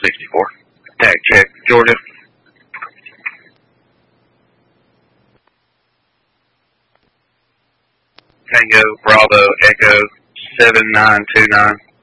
64. Tag check, Georgia. Tango, Bravo, Echo, 7929.